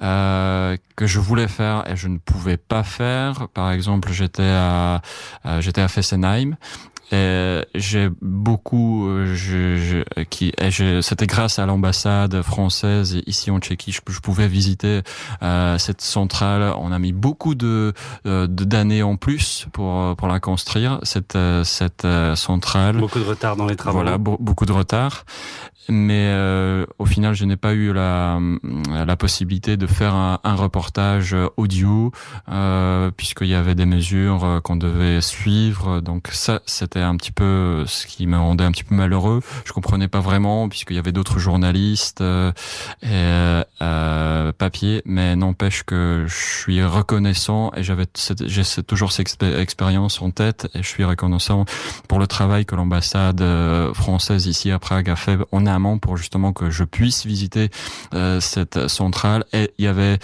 que je voulais faire et je ne pouvais pas faire. Par exemple, j'étais à Fessenheim. Et j'ai beaucoup, c'était grâce à l'ambassade française ici en Tchéquie, je pouvais visiter cette centrale. On a mis beaucoup d'années en plus pour la construire, cette centrale. Beaucoup de retard dans les travaux. Voilà, beaucoup de retard. Mais au final, je n'ai pas eu la possibilité de faire un reportage audio puisqu'il y avait des mesures qu'on devait suivre. Donc ça, c'était un petit peu ce qui me rendait un petit peu malheureux. Je comprenais pas vraiment puisqu'il y avait d'autres journalistes papier, mais n'empêche que je suis reconnaissant et j'ai toujours cette expérience en tête et je suis reconnaissant pour le travail que l'ambassade française ici à Prague a fait en amont pour justement que je puisse visiter cette centrale. Et il y avait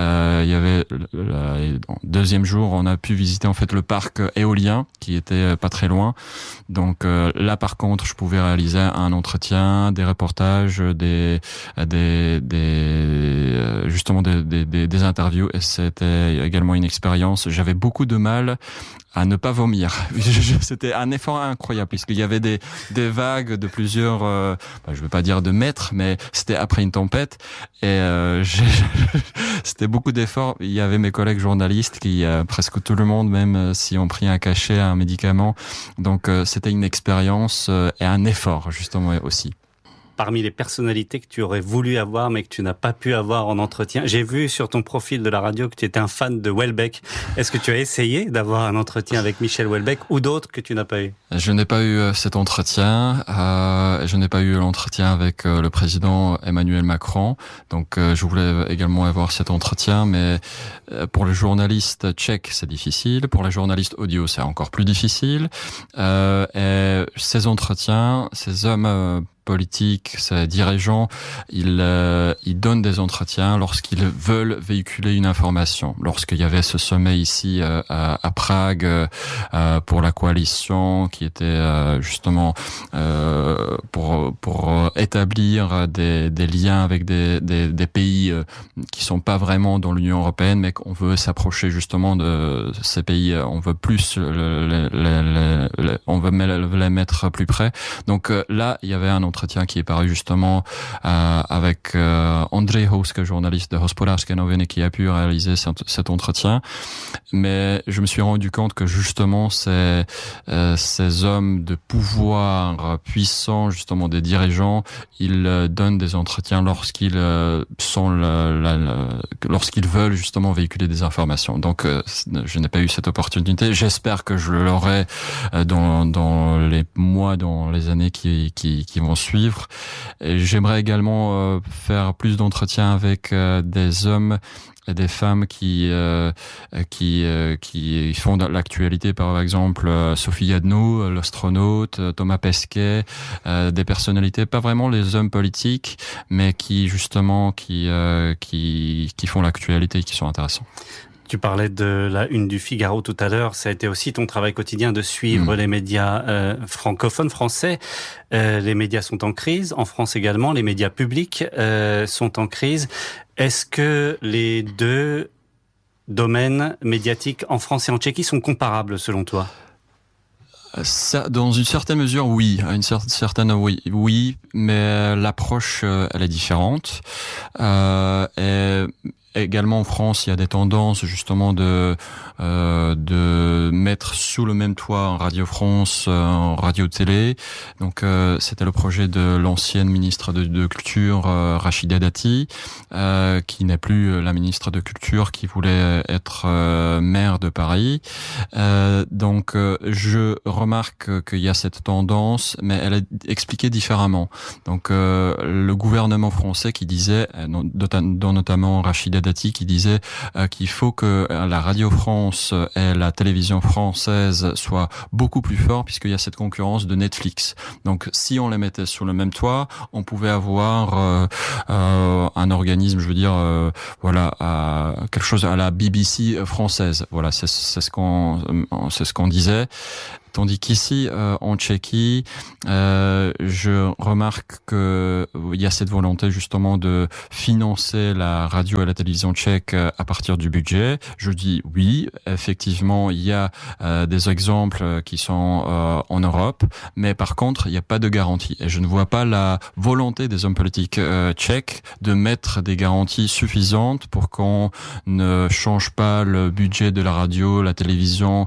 le deuxième jour, on a pu visiter en fait le parc éolien qui était pas très loin. Donc là par contre, je pouvais réaliser un entretien, des reportages, des interviews et c'était également une expérience. J'avais beaucoup de mal à ne pas vomir. C'était un effort incroyable puisqu'il y avait des vagues de plusieurs, je veux pas dire de mètres, mais c'était après une tempête et c'était beaucoup d'efforts. Il y avait mes collègues journalistes qui, presque tout le monde, même si on pris un cachet, un médicament. Donc c'était une expérience et un effort justement aussi. Parmi les personnalités que tu aurais voulu avoir mais que tu n'as pas pu avoir en entretien. J'ai vu sur ton profil de la radio que tu étais un fan de Houellebecq. Est-ce que tu as essayé d'avoir un entretien avec Michel Houellebecq ou d'autres que tu n'as pas eu? Je n'ai pas eu cet entretien. Je n'ai pas eu l'entretien avec le président Emmanuel Macron. Donc je voulais également avoir cet entretien, mais pour les journalistes tchèques, c'est difficile. Pour les journalistes audio, c'est encore plus difficile. Et ces entretiens, ces hommes politiques, ces dirigeants, ils donnent des entretiens lorsqu'ils veulent véhiculer une information. Lorsqu'il y avait ce sommet ici à Prague pour la coalition qui était justement pour établir des liens avec des pays qui sont pas vraiment dans l'Union européenne, mais qu'on veut s'approcher justement de ces pays. On veut plus on veut les mettre plus près. Donc là, il y avait un entretien qui est paru justement avec Andrej Houska, journaliste de Hospodářské noviny, qui a pu réaliser cet entretien. Mais je me suis rendu compte que justement ces hommes de pouvoir puissants, justement des dirigeants, ils donnent des entretiens lorsqu'ils lorsqu'ils veulent justement véhiculer des informations. Donc je n'ai pas eu cette opportunité. J'espère que je l'aurai dans les mois, dans les années qui vont suivre. Et j'aimerais également faire plus d'entretiens avec des hommes et des femmes qui font de l'actualité, par exemple Sophie Yadno, l'astronaute, Thomas Pesquet, des personnalités, pas vraiment les hommes politiques, mais qui justement qui font l'actualité et qui sont intéressants. Tu parlais de la une du Figaro tout à l'heure. Ça a été aussi ton travail quotidien de suivre les médias francophones, français. Les médias sont en crise. En France également, les médias publics sont en crise. Est-ce que les deux domaines médiatiques en France et en Tchéquie sont comparables selon toi ? Ça, dans une certaine mesure, oui. Oui, mais l'approche, elle est différente. Et également en France, il y a des tendances justement de mettre sous le même toit Radio France, radio-télé. Donc c'était le projet de l'ancienne ministre de Culture, Rachida Dati, qui n'est plus la ministre de Culture, qui voulait être maire de Paris. Donc je remarque qu'il y a cette tendance, mais elle est expliquée différemment. Donc le gouvernement français qui disait, dont notamment Rachida Dati, qui disait qu'il faut que la Radio France et la télévision française soient beaucoup plus forts puisqu'il y a cette concurrence de Netflix. Donc si on les mettait sous le même toit, on pouvait avoir un organisme, je veux dire, quelque chose à la BBC française. Voilà, c'est ce qu'on disait. tandis qu'ici, en Tchéquie, je remarque que il y a cette volonté justement de financer la radio et la télévision tchèque à partir du budget. Je dis oui, effectivement, il y a des exemples qui sont en Europe, mais par contre, il n'y a pas de garantie. Et je ne vois pas la volonté des hommes politiques tchèques de mettre des garanties suffisantes pour qu'on ne change pas le budget de la radio, la télévision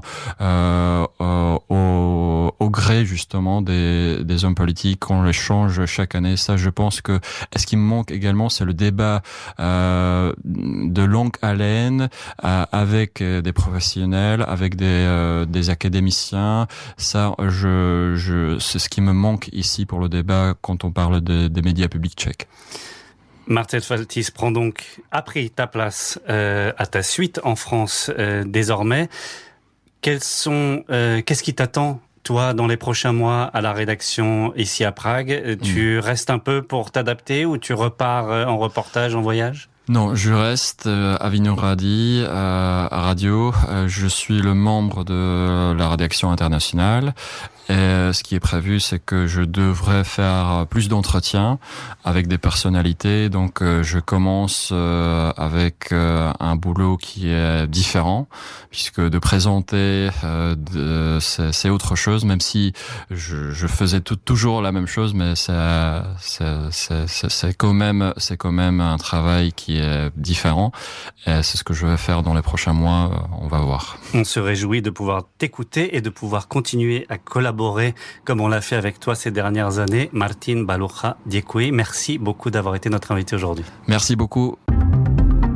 au gré justement des hommes politiques, qu'on les change chaque année. Ça, je pense que ce qui me manque également, c'est le débat de longue haleine avec des professionnels, avec des académiciens. Ça, c'est ce qui me manque ici pour le débat quand on parle des médias publics tchèques. Marcel Pfaltis a pris ta place à ta suite en France désormais. Qu'est-ce qui t'attend, toi, dans les prochains mois à la rédaction ici à Prague? Tu restes un peu pour t'adapter ou tu repars en reportage, en voyage? Non, je reste à Vinohrady, à radio. Je suis le membre de la rédaction internationale. Et ce qui est prévu, c'est que je devrais faire plus d'entretiens avec des personnalités. Donc, je commence avec un boulot qui est différent, puisque de présenter, c'est autre chose. Même si je faisais toujours la même chose, mais c'est quand même un travail qui est différent. Et c'est ce que je vais faire dans les prochains mois. On va voir. On se réjouit de pouvoir t'écouter et de pouvoir continuer à collaborer comme on l'a fait avec toi ces dernières années. Martin Balucha Diekui, merci beaucoup d'avoir été notre invité aujourd'hui. Merci beaucoup.